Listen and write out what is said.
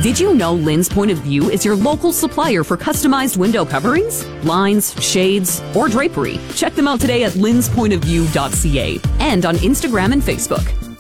Did you know Lynn's Point of View is your local supplier for customized window coverings, blinds, shades, or drapery? Check them out today at lynspointofview.ca and on Instagram and Facebook.